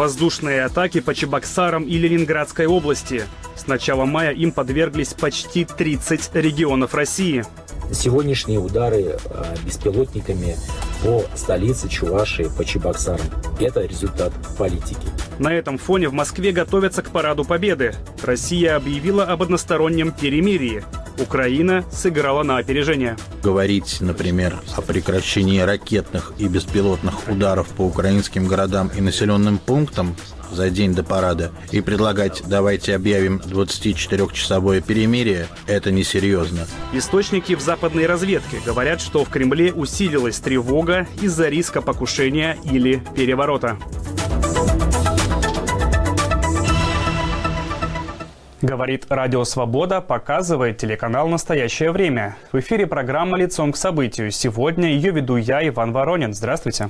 Воздушные атаки по Чебоксарам и Ленинградской области. С начала мая им подверглись почти 30 регионов России. Сегодняшние удары беспилотниками по столице Чувашии, по Чебоксарам – это результат политики. На этом фоне в Москве готовятся к Параду Победы. Россия объявила об одностороннем перемирии. Украина сыграла на опережение. Говорить, например, о прекращении ракетных и беспилотных ударов по украинским городам и населенным пунктам за день до парада и предлагать «давайте объявим 24-часовое перемирие» – это несерьезно. Источники в западной разведке говорят, что в Кремле усилилась тревога из-за риска покушения или переворота. Говорит Радио Свобода, показывает телеканал «Настоящее время». В эфире программа «Лицом к событию». Сегодня ее веду я, Иван Воронин. Здравствуйте.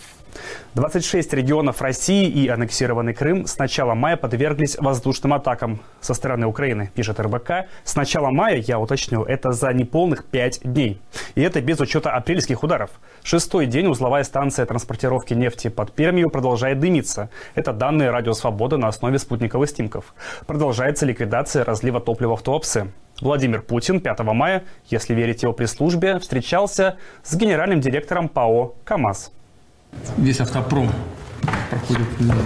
26 регионов России и аннексированный Крым с начала мая подверглись воздушным атакам со стороны Украины, пишет РБК. С начала мая, я уточню, это за неполных 5 дней. И это без учета апрельских ударов. 6-й день узловая станция транспортировки нефти под Пермью продолжает дымиться. Это данные Радио Свобода на основе спутниковых снимков. Продолжается ликвидация разлива топлива в Туапсе. Владимир Путин 5 мая, если верить его пресс-службе, встречался с генеральным директором ПАО «КамАЗ». Весь автопром проходит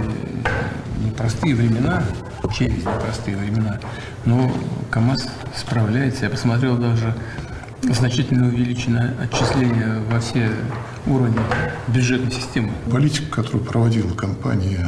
непростые времена, через непростые времена, но КамАЗ справляется. Я посмотрел, даже значительно увеличено отчисление во все уровни бюджетной системы. Политика, которую проводила компания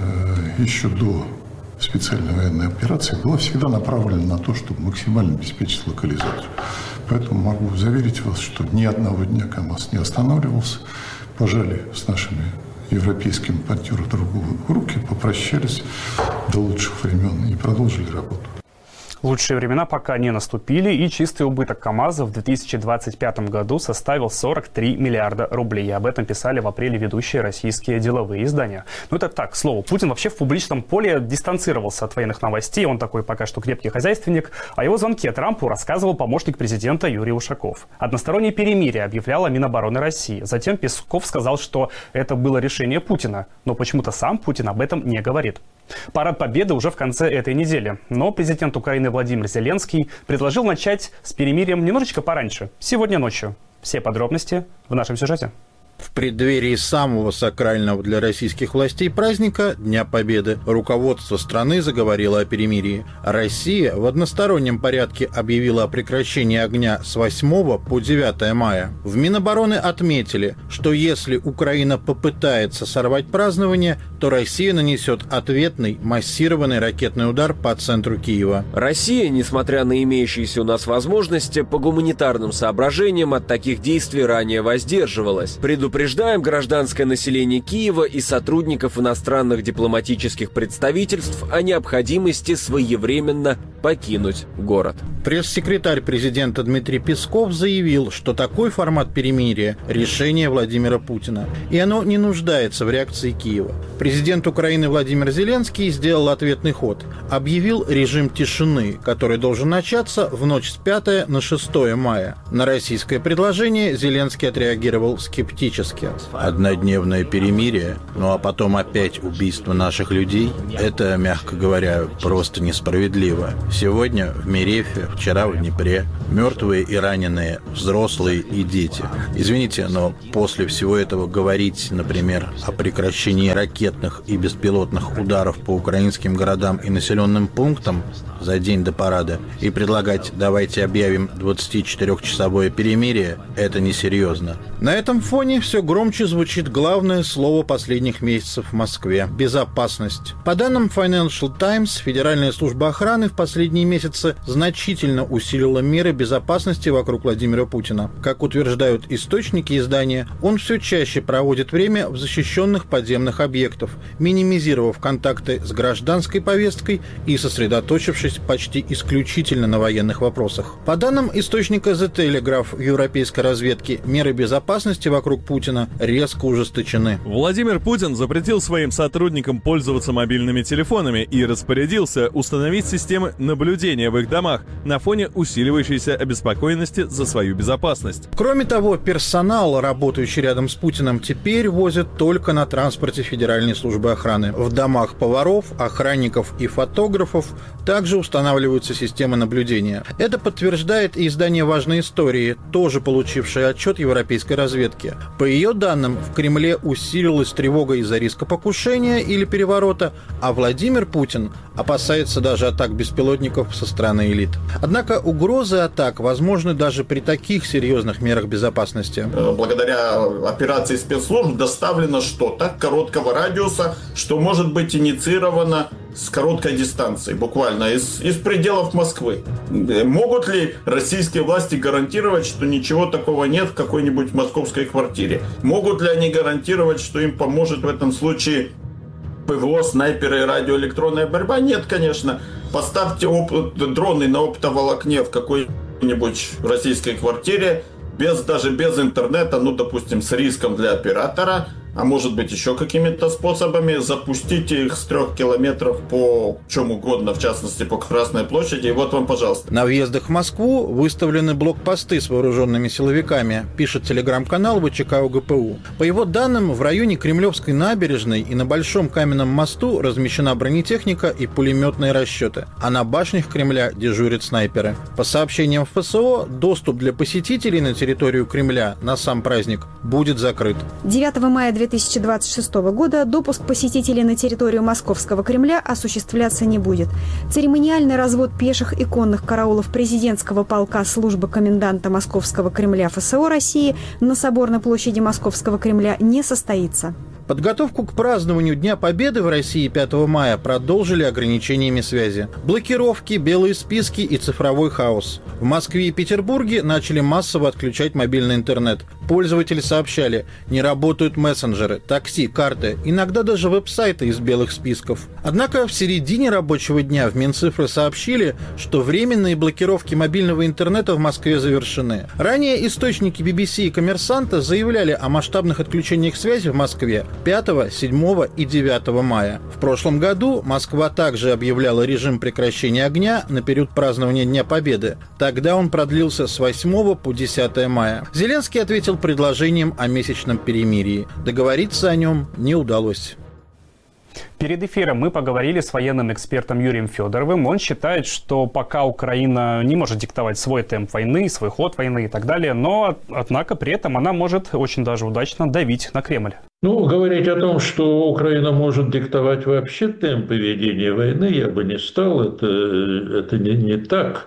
еще до специальной военной операции, была всегда направлена на то, чтобы максимально обеспечить локализацию. Поэтому могу заверить вас, что ни одного дня КамАЗ не останавливался. Пожали с нашими европейскими партнерами друг другу руки, попрощались до лучших времен и продолжили работу. Лучшие времена пока не наступили, и чистый убыток КамАЗа в 2025 году составил 43 миллиарда рублей. Об этом писали в апреле ведущие российские деловые издания. Ну это так, к слову, Путин вообще в публичном поле дистанцировался от военных новостей. Он такой пока что крепкий хозяйственник. О его звонке Трампу рассказывал помощник президента Юрий Ушаков. Одностороннее перемирие объявляла Минобороны России. Затем Песков сказал, что это было решение Путина. Но почему-то сам Путин об этом не говорит. Парад Победы уже в конце этой недели. Но президент Украины Владимир Зеленский предложил начать с перемирием немножечко пораньше, сегодня ночью. Все подробности в нашем сюжете. В преддверии самого сакрального для российских властей праздника Дня Победы руководство страны заговорило о перемирии. Россия в одностороннем порядке объявила о прекращении огня с 8 по 9 мая. В Минобороны отметили, что если Украина попытается сорвать празднование, то Россия нанесет ответный массированный ракетный удар по центру Киева. Россия, несмотря на имеющиеся у нас возможности, по гуманитарным соображениям от таких действий ранее воздерживалась. Предупреждаем гражданское население Киева и сотрудников иностранных дипломатических представительств о необходимости своевременно покинуть город. Пресс-секретарь президента Дмитрий Песков заявил, что такой формат перемирия – решение Владимира Путина, и оно не нуждается в реакции Киева. Президент Украины Владимир Зеленский сделал ответный ход, объявил режим тишины, который должен начаться в ночь с 5 на 6 мая. На российское предложение Зеленский отреагировал скептически. Однодневное перемирие, ну а потом опять убийство наших людей – это, мягко говоря, просто несправедливо. Сегодня в Мерефе, вчера в Днепре мертвые и раненые, взрослые и дети. Извините, но после всего этого говорить, например, о прекращении ракетных и беспилотных ударов по украинским городам и населенным пунктам за день до парада и предлагать «давайте объявим 24-часовое перемирие» – это несерьезно. На этом фоне все громче звучит главное слово последних месяцев в Москве – безопасность. По данным Financial Times, Федеральная служба охраны в последние месяцы значительно усилила меры безопасности вокруг Владимира Путина. Как утверждают источники издания, он все чаще проводит время в защищенных подземных объектах, минимизировав контакты с гражданской повесткой и сосредоточившись почти исключительно на военных вопросах. По данным источника The Telegraph в европейской разведке, меры безопасности вокруг Путина Путина резко ужесточены. Владимир Путин запретил своим сотрудникам пользоваться мобильными телефонами и распорядился установить системы наблюдения в их домах на фоне усиливающейся обеспокоенности за свою безопасность. Кроме того, персонал, работающий рядом с Путиным, теперь возят только на транспорте Федеральной службы охраны. В домах поваров, охранников и фотографов также устанавливаются системы наблюдения. Это подтверждает и издание «Важной истории», тоже получившее отчет европейской разведки. По ее данным, в Кремле усилилась тревога из-за риска покушения или переворота, а Владимир Путин опасается даже атак беспилотников со стороны элит. Однако угрозы атак возможны даже при таких серьезных мерах безопасности. Благодаря операции спецслужб доставлено что-то короткого радиуса, что может быть инициировано с короткой дистанции, буквально из пределов Москвы. Могут ли российские власти гарантировать, что ничего такого нет в какой-нибудь московской квартире? Могут ли они гарантировать, что им поможет в этом случае ПВО, снайперы и радиоэлектронная борьба? Нет, конечно. Поставьте дроны на оптоволокне в какой-нибудь российской квартире, даже без интернета, допустим, с риском для оператора, а может быть еще какими-то способами, запустите их с 3 километров по чем угодно, в частности по Красной площади, и вот вам, пожалуйста. На въездах в Москву выставлены блокпосты с вооруженными силовиками, пишет телеграм-канал ВЧК УГПУ. По его данным, в районе Кремлевской набережной и на Большом каменном мосту размещена бронетехника и пулеметные расчеты, а на башнях Кремля дежурят снайперы. По сообщениям ФСО, доступ для посетителей на территорию Кремля на сам праздник будет закрыт. 9 мая 2026 года допуск посетителей на территорию Московского Кремля осуществляться не будет. Церемониальный развод пеших и конных караулов президентского полка службы коменданта Московского Кремля ФСО России на Соборной площади Московского Кремля не состоится. Подготовку к празднованию Дня Победы в России 5 мая продолжили ограничениями связи. Блокировки, белые списки и цифровой хаос. В Москве и Петербурге начали массово отключать мобильный интернет. Пользователи сообщали, не работают мессенджеры, такси, карты, иногда даже веб-сайты из белых списков. Однако в середине рабочего дня в Минцифры сообщили, что временные блокировки мобильного интернета в Москве завершены. Ранее источники BBC и «Коммерсанта» заявляли о масштабных отключениях связи в Москве 5, 7 и 9 мая. В прошлом году Москва также объявляла режим прекращения огня на период празднования Дня Победы. Тогда он продлился с 8 по 10 мая. Зеленский ответил предложением о месячном перемирии. Договориться о нем не удалось. Перед эфиром мы поговорили с военным экспертом Юрием Федоровым. Он считает, что пока Украина не может диктовать свой темп войны, свой ход войны и так далее, но, однако, при этом она может очень даже удачно давить на Кремль. Говорить о том, что Украина может диктовать вообще темпы ведения войны, я бы не стал. Это не так.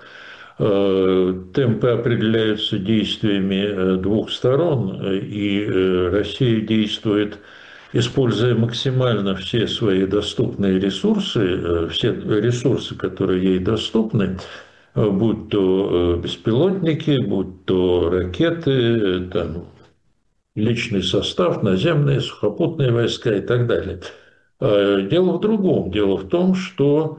Темпы определяются действиями двух сторон, и Россия действует, используя максимально все свои доступные ресурсы, все ресурсы, которые ей доступны, будь то беспилотники, будь то ракеты, личный состав, наземные, сухопутные войска и так далее. Дело в другом. Дело в том, что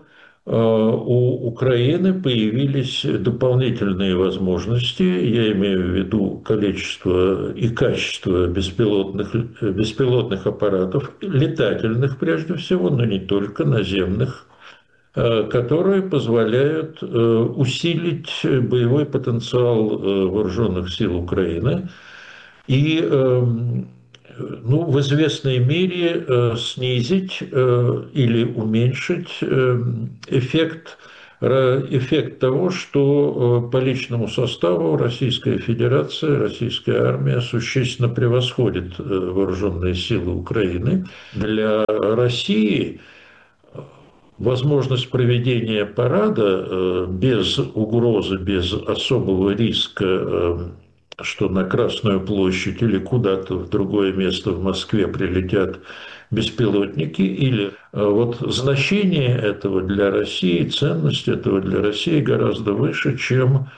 у Украины появились дополнительные возможности, я имею в виду количество и качество беспилотных аппаратов, летательных прежде всего, но не только, наземных, которые позволяют усилить боевой потенциал вооруженных сил Украины и в известной мере снизить или уменьшить эффект того, что по личному составу Российская Федерация, Российская армия существенно превосходит вооруженные силы Украины. Для России возможность проведения парада без угрозы, без особого риска, что на Красную площадь или куда-то в другое место в Москве прилетят беспилотники, или значение этого для России, ценность этого для России гораздо выше, чем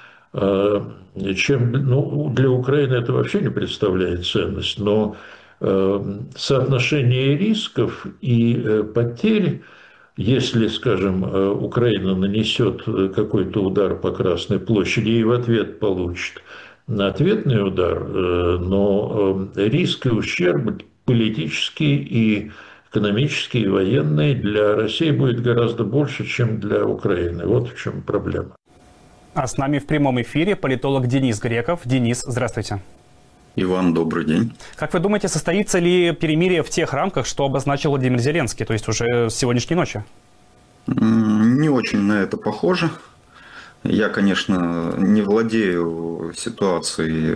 для Украины это вообще не представляет ценность, но соотношение рисков и потерь, если, скажем, Украина нанесет какой-то удар по Красной площади и в ответ получит, ответный удар, но риск и ущерб политический и экономический, и военный для России будет гораздо больше, чем для Украины. Вот в чем проблема. А с нами в прямом эфире политолог Денис Греков. Денис, здравствуйте. Иван, добрый день. Как вы думаете, состоится ли перемирие в тех рамках, что обозначил Владимир Зеленский, то есть уже с сегодняшней ночи? Не очень на это похоже. Я, конечно, не владею ситуацией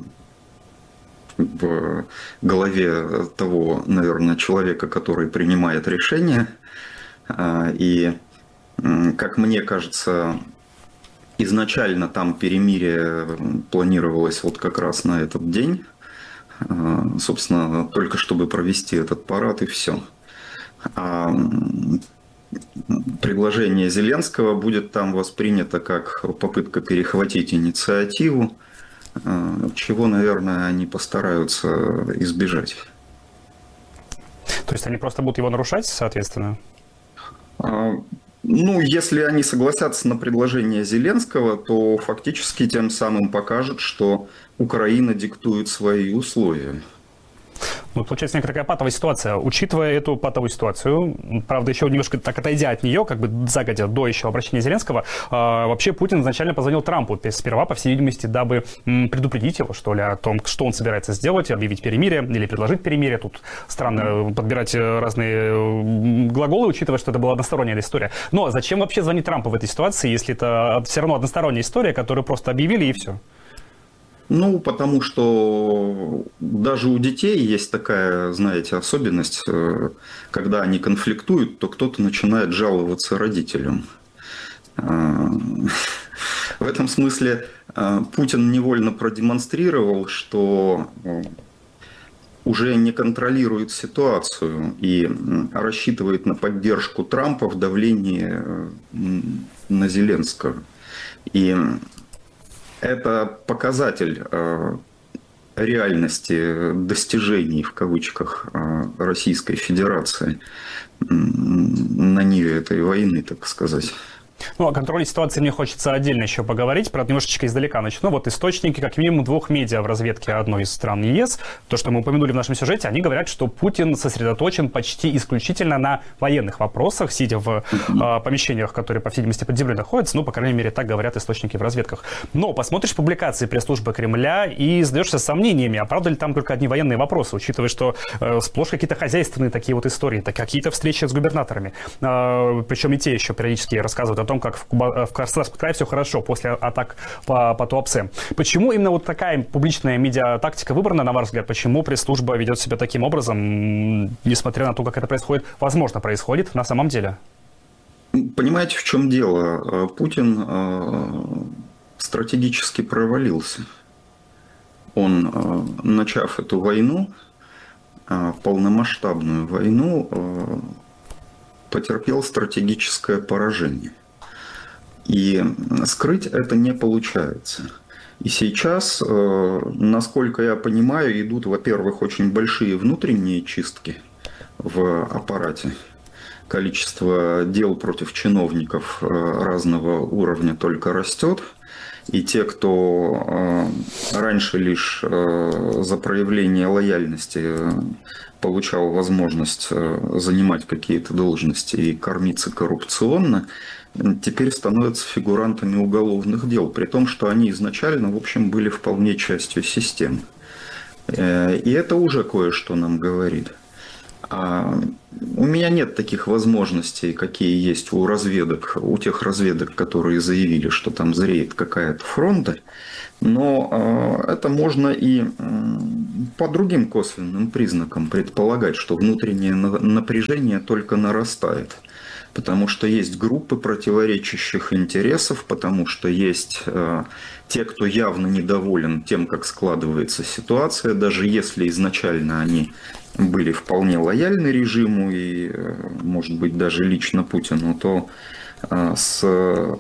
в голове того, наверное, человека, который принимает решения. И, как мне кажется, изначально там перемирие планировалось вот как раз на этот день. Собственно, только чтобы провести этот парад и все. А предложение Зеленского будет там воспринято как попытка перехватить инициативу, чего, наверное, они постараются избежать. То есть они просто будут его нарушать, соответственно? Ну, если они согласятся на предложение Зеленского, то фактически тем самым покажут, что Украина диктует свои условия. Ну, получается некая такая патовая ситуация. Учитывая эту патовую ситуацию, правда, еще немножко так отойдя от нее, как бы загодя до еще обращения Зеленского, вообще Путин изначально позвонил Трампу сперва, по всей видимости, дабы предупредить его, что ли, о том, что он собирается сделать, объявить перемирие или предложить перемирие. Тут странно подбирать разные глаголы, учитывая, что это была односторонняя история. Но зачем вообще звонить Трампу в этой ситуации, если это все равно односторонняя история, которую просто объявили и все? Ну, потому что даже у детей есть такая, знаете, особенность, когда они конфликтуют, то кто-то начинает жаловаться родителям. В этом смысле Путин невольно продемонстрировал, что уже не контролирует ситуацию и рассчитывает на поддержку Трампа в давлении на Зеленского. И это показатель реальности достижений, в кавычках, Российской Федерации на ниве этой войны, так сказать. Ну, о контроле ситуации мне хочется отдельно еще поговорить. Правда, немножечко издалека начну. Вот источники, как минимум, двух медиа в разведке одной из стран ЕС, то, что мы упомянули в нашем сюжете, они говорят, что Путин сосредоточен почти исключительно на военных вопросах, сидя в помещениях, которые, по всей видимости, под землей находятся. Ну, по крайней мере, так говорят источники в разведках. Но посмотришь публикации пресс-службы Кремля и задаешься сомнениями, а правда ли там только одни военные вопросы, учитывая, что сплошь какие-то хозяйственные такие вот истории, так какие-то встречи с губернаторами. Причем и те еще периодически рассказывают о том, как в Краснодарском крае все хорошо после атак по Туапсе. Почему именно вот такая публичная медиатактика выбрана, на ваш взгляд? Почему пресс-служба ведет себя таким образом, несмотря на то, как это происходит, возможно, происходит на самом деле? Понимаете, в чем дело? Путин стратегически провалился. Он, начав эту войну, полномасштабную войну, потерпел стратегическое поражение. И скрыть это не получается. И сейчас, насколько я понимаю, идут, во-первых, очень большие внутренние чистки в аппарате. Количество дел против чиновников разного уровня только растет. И те, кто раньше лишь за проявление лояльности получал возможность занимать какие-то должности и кормиться коррупционно, теперь становятся фигурантами уголовных дел, при том, что они изначально, в общем, были вполне частью системы. И это уже кое-что нам говорит. У меня нет таких возможностей, какие есть у разведок, у тех разведок, которые заявили, что там зреет какая-то фронта, но это можно и по другим косвенным признакам предполагать, что внутреннее напряжение только нарастает. Потому что есть группы противоречащих интересов, потому что есть те, кто явно недоволен тем, как складывается ситуация, даже если изначально они были вполне лояльны режиму и, может быть, даже лично Путину, то с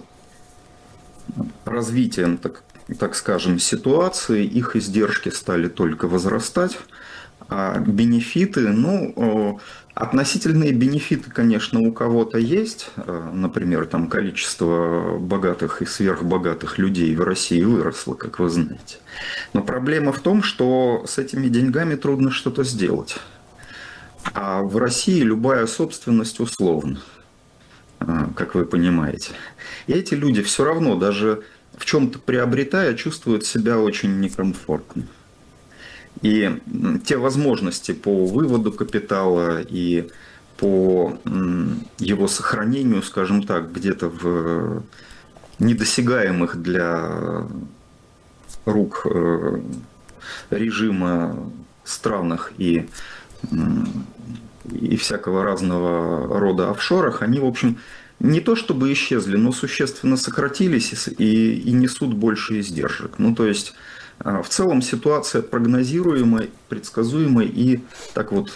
развитием, так скажем, ситуации их издержки стали только возрастать, А бенефиты, относительные бенефиты, конечно, у кого-то есть. Например, там количество богатых и сверхбогатых людей в России выросло, как вы знаете. Но проблема в том, что с этими деньгами трудно что-то сделать. А в России любая собственность условна, как вы понимаете. И эти люди все равно, даже в чем-то приобретая, чувствуют себя очень некомфортно. И те возможности по выводу капитала и по его сохранению, скажем так, где-то в недосягаемых для рук режима странах и всякого разного рода офшорах, они, в общем, не то чтобы исчезли, но существенно сократились и несут больше издержек. То есть, в целом ситуация прогнозируемая, предсказуемая и так вот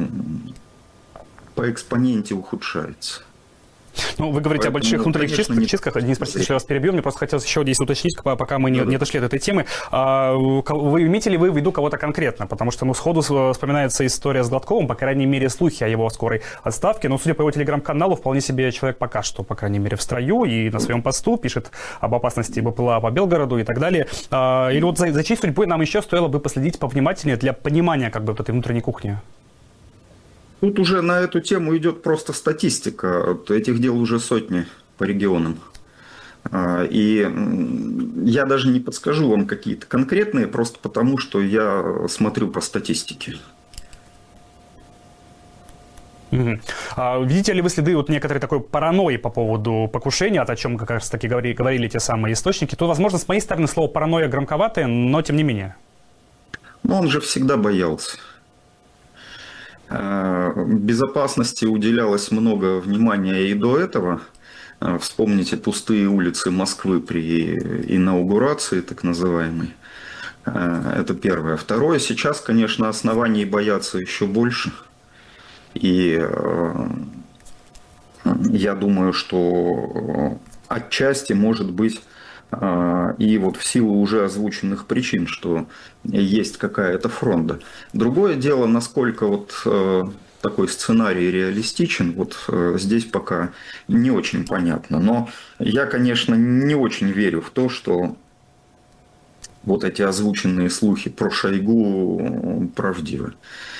по экспоненте ухудшается. Вы говорите о больших внутренних чистках. Денис, простите, что я вас перебью. Мне просто хотелось еще здесь уточнить, пока мы не дошли до этой темы. Вы имеете ли вы в виду кого-то конкретно? Потому что сходу вспоминается история с Гладковым, по крайней мере, слухи о его скорой отставке. Но, судя по его телеграм-каналу, вполне себе человек пока что, по крайней мере, в строю и на своем посту пишет об опасности БПЛА по Белгороду и так далее. Или вот за чьей судьбой нам еще стоило бы последить повнимательнее для понимания вот этой внутренней кухни? Тут уже на эту тему идет просто статистика. Этих дел уже сотни по регионам. И я даже не подскажу вам какие-то конкретные, просто потому, что я смотрю по статистике. Видите ли вы следы некоторой такой паранойи по поводу покушения, о чем как раз таки говорили те самые источники? То, возможно, с моей стороны слово паранойя громковатое, но тем не менее. Он же всегда боялся. Безопасности уделялось много внимания и до этого. Вспомните пустые улицы Москвы при инаугурации, так называемой. Это первое. Второе, сейчас, конечно, оснований бояться еще больше. И я думаю, что отчасти может быть и вот в силу уже озвученных причин, что есть какая-то фронта. Другое дело, насколько такой сценарий реалистичен, здесь пока не очень понятно. Но я, конечно, не очень верю в то, что вот эти озвученные слухи про Шойгу правдивы.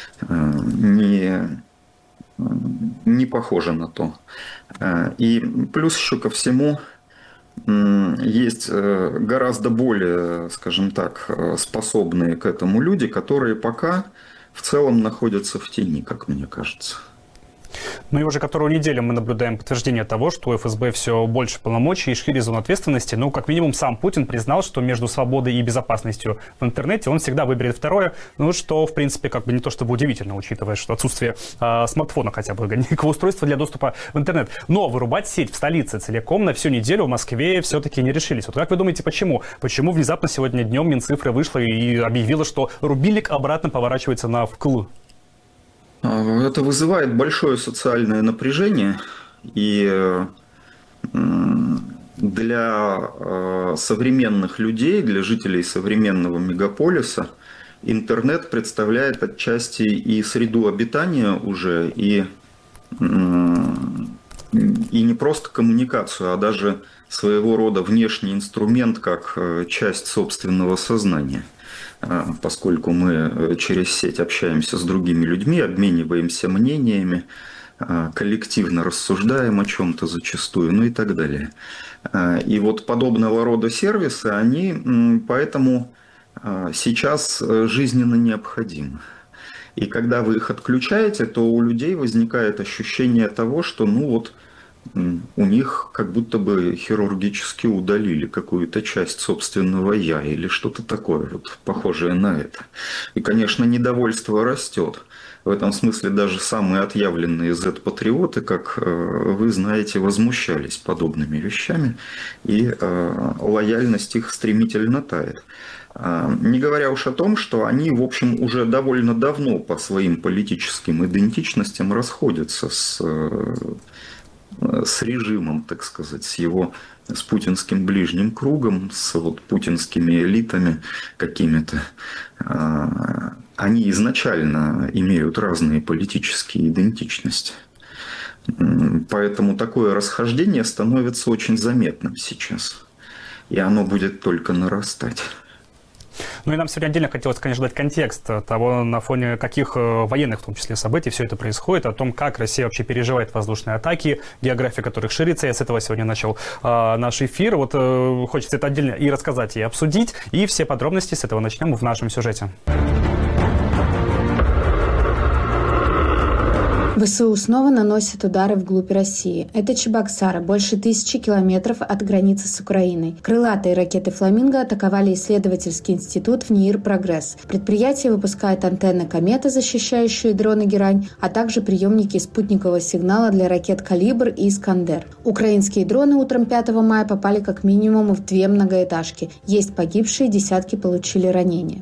Не похоже на то. И плюс еще ко всему, есть гораздо более, скажем так, способные к этому люди, которые пока в целом находятся в тени, как мне кажется. И уже которую неделю мы наблюдаем подтверждение того, что у ФСБ все больше полномочий и шире зон ответственности. Как минимум сам Путин признал, что между свободой и безопасностью в интернете он всегда выберет второе, что, в принципе, не то чтобы удивительно, учитывая, что отсутствие смартфона хотя бы, некого устройства для доступа в интернет. Но вырубать сеть в столице целиком на всю неделю в Москве все-таки не решились. Как вы думаете, почему? Почему внезапно сегодня днем Минцифры вышла и объявила, что рубильник обратно поворачивается на вкл? Это вызывает большое социальное напряжение, и для современных людей, для жителей современного мегаполиса интернет представляет отчасти и среду обитания уже, и не просто коммуникацию, а даже своего рода внешний инструмент, как часть собственного сознания. Поскольку мы через сеть общаемся с другими людьми, обмениваемся мнениями, коллективно рассуждаем о чем-то зачастую, и так далее. И подобного рода сервисы, они поэтому сейчас жизненно необходимы. И когда вы их отключаете, то у людей возникает ощущение того, что у них как будто бы хирургически удалили какую-то часть собственного «я» или что-то такое похожее на это. И, конечно, недовольство растет. В этом смысле даже самые отъявленные Z-патриоты, как вы знаете, возмущались подобными вещами, и лояльность их стремительно тает. Не говоря уж о том, что они, в общем, уже довольно давно по своим политическим идентичностям расходятся с режимом, так сказать, с путинским ближним кругом, с путинскими элитами какими-то. они изначально имеют разные политические идентичности. Поэтому такое расхождение становится очень заметным сейчас. И оно будет только нарастать. Ну и нам сегодня отдельно хотелось, конечно, дать контекст того, на фоне каких военных, в том числе, событий все это происходит, о том, как Россия вообще переживает воздушные атаки, география которых ширится. Я с этого сегодня начал наш эфир. Вот хочется это отдельно и рассказать, и обсудить. И все подробности с этого начнем в нашем сюжете. ВСУ снова наносят удары вглубь России. Это Чебоксары, больше 1000 километров от границы с Украиной. Крылатые ракеты «Фламинго» атаковали исследовательский институт в НИИР «Прогресс». Предприятие выпускает антенны «Комета», защищающие дроны «Герань», а также приемники спутникового сигнала для ракет «Калибр» и «Искандер». Украинские дроны утром 5 мая попали как минимум в 2 многоэтажки. Есть погибшие, десятки получили ранения.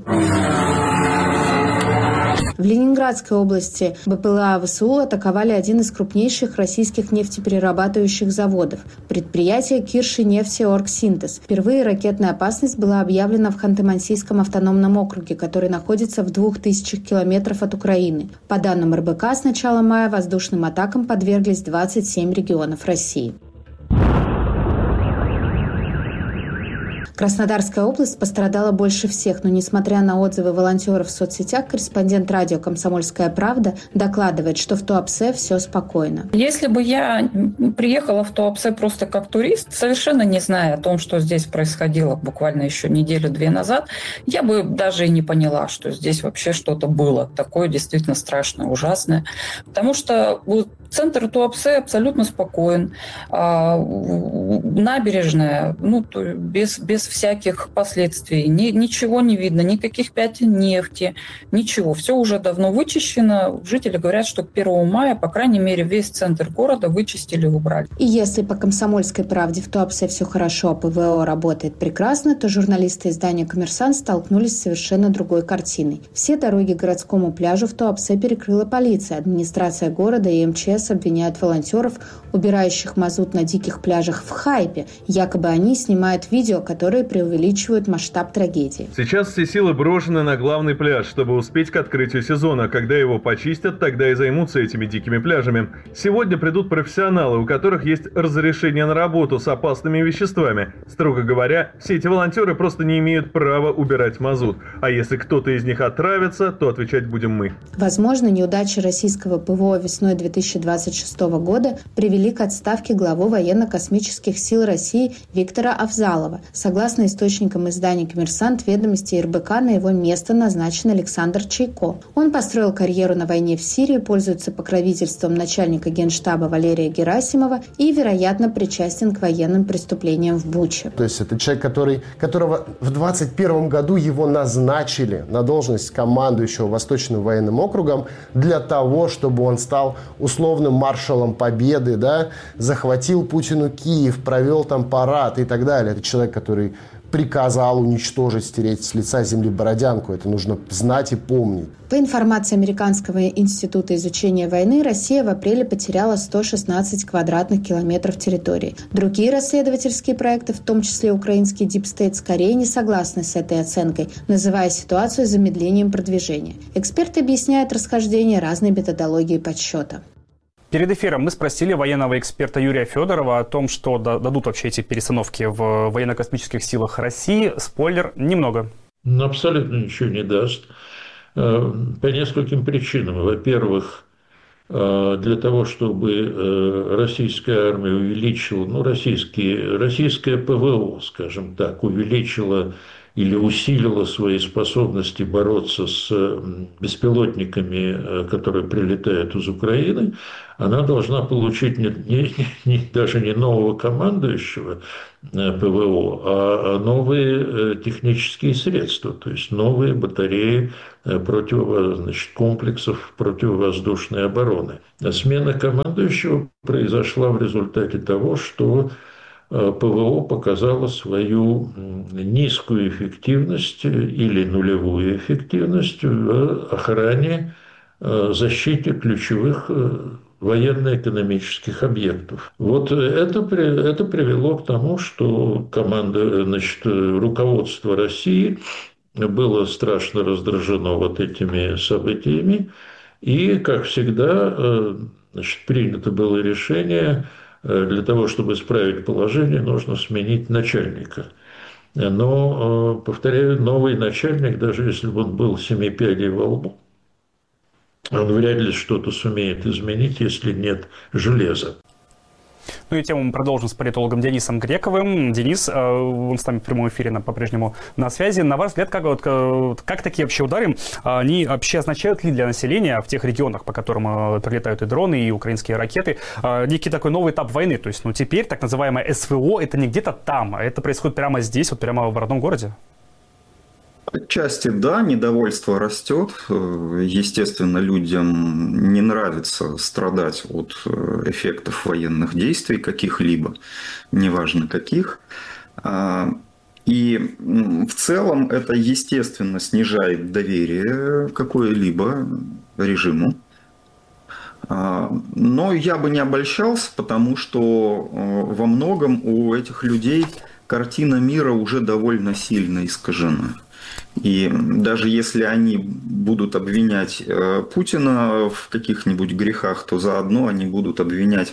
В Ленинградской области БПЛА ВСУ атаковали один из крупнейших российских нефтеперерабатывающих заводов – предприятие Кирши-Нефтеоргсинтез. Впервые ракетная опасность была объявлена в Ханты-Мансийском автономном округе, который находится в 2000 километров от Украины. По данным РБК, с начала мая воздушным атакам подверглись 27 регионов России. Краснодарская область пострадала больше всех, но, несмотря на отзывы волонтеров в соцсетях, корреспондент радио «Комсомольская правда» докладывает, что в Туапсе все спокойно. Если бы я приехала в Туапсе просто как турист, совершенно не зная о том, что здесь происходило буквально еще неделю-две назад, я бы даже и не поняла, что здесь вообще что-то было такое действительно страшное, ужасное. Потому что центр Туапсе абсолютно спокоен. Набережная, без всяких последствий. Ничего не видно, никаких пятен нефти, ничего. Все уже давно вычищено. Жители говорят, что к 1 мая, по крайней мере, весь центр города вычистили и убрали. И если по «Комсомольской правде» в Туапсе все хорошо, а ПВО работает прекрасно, то журналисты издания «Коммерсант» столкнулись с совершенно другой картиной. Все дороги к городскому пляжу в Туапсе перекрыла полиция. Администрация города и МЧС обвиняют волонтеров, убирающих мазут на диких пляжах, в хайпе. Якобы они снимают видео, которые преувеличивают масштаб трагедии. Сейчас все силы брошены на главный пляж, чтобы успеть к открытию сезона. Когда его почистят, тогда и займутся этими дикими пляжами. Сегодня придут профессионалы, у которых есть разрешение на работу с опасными веществами. Строго говоря, все эти волонтеры просто не имеют права убирать мазут. А если кто-то из них отравится, то отвечать будем мы. Возможно, неудачи российского ПВО весной 2026 года привели к отставке главы военно-космических сил России Виктора Авзалова. Согласно источникам издания «Коммерсант», «Ведомости» и РБК, на его место назначен Александр Чайко. Он построил карьеру на войне в Сирии, пользуется покровительством начальника Генштаба Валерия Герасимова и, вероятно, причастен к военным преступлениям в Буче. То есть это человек, которого в 2021 году его назначили на должность командующего Восточным военным округом для того, чтобы он стал условным маршалом Победы, захватил Путину Киев, провел там парад и так далее. Это человек, который приказал уничтожить, стереть с лица земли Бородянку. Это нужно знать и помнить. По информации Американского института изучения войны, Россия в апреле потеряла 116 квадратных километров территории. Другие расследовательские проекты, в том числе украинский Deep State, скорее не согласны с этой оценкой, называя ситуацию замедлением продвижения. Эксперты объясняют расхождение разной методологии подсчета. Перед эфиром мы спросили военного эксперта Юрия Федорова о том, что дадут вообще эти перестановки в военно-космических силах России. Спойлер – немного. Абсолютно ничего не даст. По нескольким причинам. Во-первых, для того, чтобы российская армия увеличила, российское ПВО, скажем так, увеличила или усилила свои способности бороться с беспилотниками, которые прилетают из Украины, она должна получить даже не нового командующего ПВО, а новые технические средства, то есть новые батареи комплексов противовоздушной обороны. Смена командующего произошла в результате того, что ПВО показало свою низкую эффективность или нулевую эффективность в охране, защите ключевых военно-экономических объектов. Вот это привело к тому, что руководство России было страшно раздражено вот этими событиями. И, как всегда, значит, принято было решение, для того, чтобы исправить положение, нужно сменить начальника. Но, повторяю, новый начальник, даже если бы он был 7 пядей во лбу, он вряд ли что-то сумеет изменить, если нет железа. Ну и тему мы продолжим с политологом Денисом Грековым. Денис, он с нами в прямом эфире по-прежнему на связи. На ваш взгляд, как такие вообще удары, они вообще означают ли для населения в тех регионах, по которым прилетают и дроны, и украинские ракеты, некий такой новый этап войны? То есть, теперь так называемое СВО, это не где-то там, а это происходит прямо здесь, прямо в родном городе? Отчасти да, недовольство растет. Естественно, людям не нравится страдать от эффектов военных действий каких-либо, неважно каких. И в целом это, естественно, снижает доверие какое-либо режиму. Но я бы не обольщался, потому что во многом у этих людей картина мира уже довольно сильно искажена. И даже если они будут обвинять Путина в каких-нибудь грехах, то заодно они будут обвинять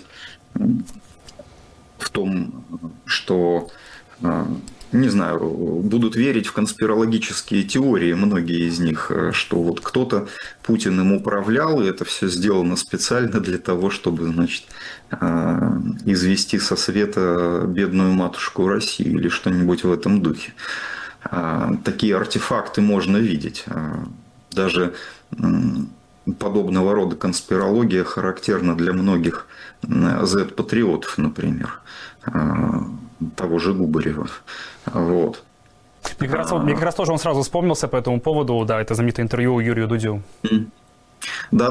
в том, что, не знаю, будут верить в конспирологические теории, многие из них, что вот кто-то Путин им управлял, и это все сделано специально для того, чтобы, значит, извести со света бедную матушку Россию или что-нибудь в этом духе. Такие артефакты можно видеть. Даже подобного рода конспирология характерна для многих Z-патриотов, например, того же Губарева. Вот. Мне как раз тоже он сразу вспомнился по этому поводу, да, это знаменитое интервью Юрию Дудю. Да,